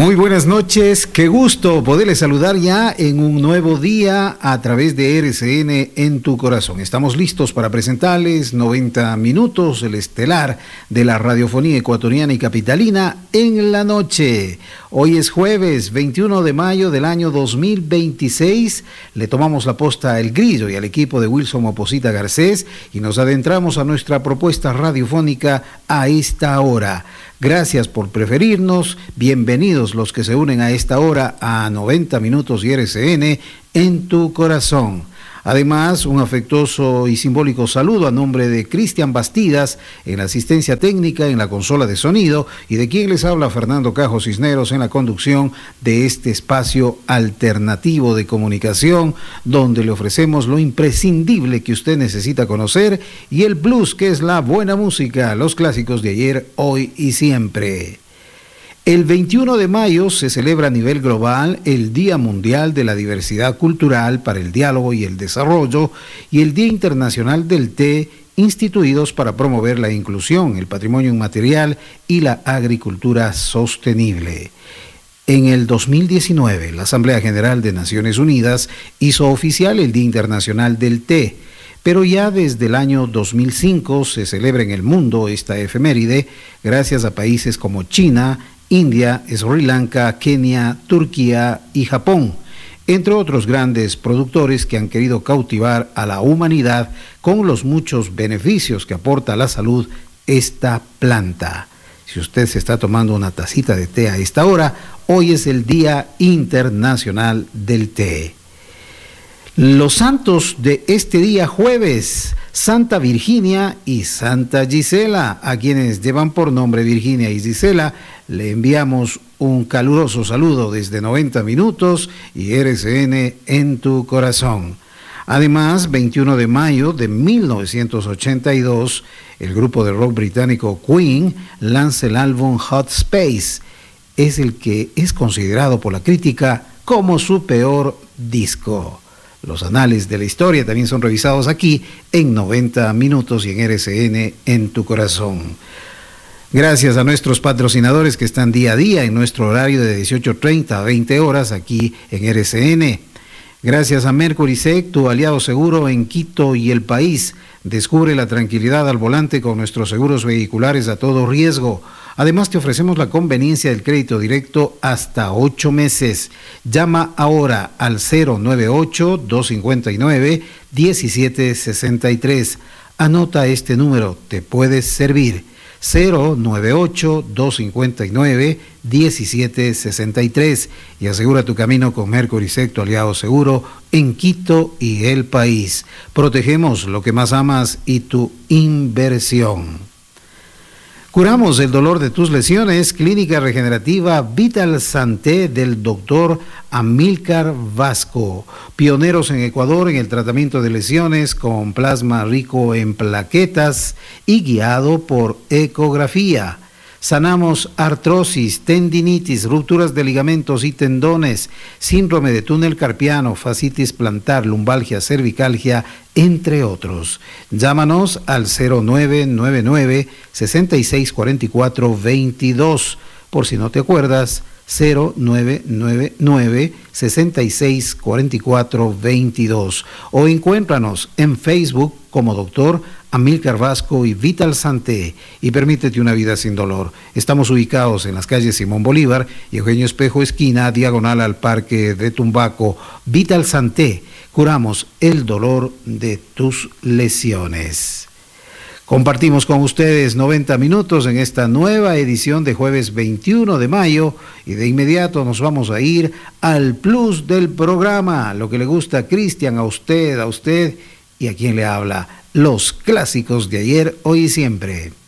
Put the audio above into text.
Muy buenas noches, qué gusto poderles saludar ya en un nuevo día a través de RCN en tu corazón. Estamos listos para presentarles 90 minutos, el estelar de la radiofonía ecuatoriana y capitalina en la noche. Hoy es jueves 21 de mayo del año 2026. Le tomamos la posta a El Grillo y al equipo de Wilson Oposita Garcés y nos adentramos a nuestra propuesta radiofónica a esta hora. Gracias por preferirnos, bienvenidos los que se unen a esta hora a 90 minutos y RCN en tu corazón. Además, un afectuoso y simbólico saludo a nombre de Cristian Bastidas en la asistencia técnica en la consola de sonido y de quien les habla Fernando Cajo Cisneros en la conducción de este espacio alternativo de comunicación donde le ofrecemos lo imprescindible que usted necesita conocer y el blues, que es la buena música, los clásicos de ayer, hoy y siempre. El 21 de mayo se celebra a nivel global el Día Mundial de la Diversidad Cultural para el Diálogo y el Desarrollo y el Día Internacional del Té, instituidos para promover la inclusión, el patrimonio inmaterial y la agricultura sostenible. En el 2019, la Asamblea General de Naciones Unidas hizo oficial el Día Internacional del Té, pero ya desde el año 2005 se celebra en el mundo esta efeméride gracias a países como China, India, Sri Lanka, Kenia, Turquía y Japón, entre otros grandes productores que han querido cautivar a la humanidad con los muchos beneficios que aporta a la salud esta planta. Si usted se está tomando una tacita de té a esta hora, hoy es el Día Internacional del Té. Los santos de este día jueves: Santa Virginia y Santa Gisela, a quienes llevan por nombre Virginia y Gisela, le enviamos un caluroso saludo desde 90 minutos y RCN en tu corazón. Además, 21 de mayo de 1982, el grupo de rock británico Queen lanza el álbum Hot Space. Es el que es considerado por la crítica como su peor disco. Los anales de la historia también son revisados aquí en 90 minutos y en RCN en tu corazón. Gracias a nuestros patrocinadores que están día a día en nuestro horario de 18:30 a 20 horas aquí en RCN. Gracias a Mercury Sec, tu aliado seguro en Quito y el país. Descubre la tranquilidad al volante con nuestros seguros vehiculares a todo riesgo. Además, te ofrecemos la conveniencia del crédito directo hasta 8 meses. Llama ahora al 098-259-1763. Anota este número, te puede servir. 098-259-1763 y asegura tu camino con Mercury Sec, tu aliado seguro en Quito y el país. Protegemos lo que más amas y tu inversión. Curamos el dolor de tus lesiones. Clínica Regenerativa Vital Santé del doctor Amílcar Vasco. Pioneros en Ecuador en el tratamiento de lesiones con plasma rico en plaquetas y guiado por ecografía. Sanamos artrosis, tendinitis, rupturas de ligamentos y tendones, síndrome de túnel carpiano, fascitis plantar, lumbalgia, cervicalgia, entre otros. Llámanos al 0999-6644-22. Por si no te acuerdas, 0999-6644-22. O encuéntranos en Facebook como Doctor Amílcar Vasco y Vital Santé y permítete una vida sin dolor. Estamos ubicados en las calles Simón Bolívar y Eugenio Espejo esquina, diagonal al Parque de Tumbaco. Vital Santé, curamos el dolor de tus lesiones. Compartimos con ustedes 90 minutos en esta nueva edición de jueves 21 de mayo y de inmediato nos vamos a ir al plus del programa, lo que le gusta a Cristian, a usted y a quien le habla, los clásicos de ayer, hoy y siempre.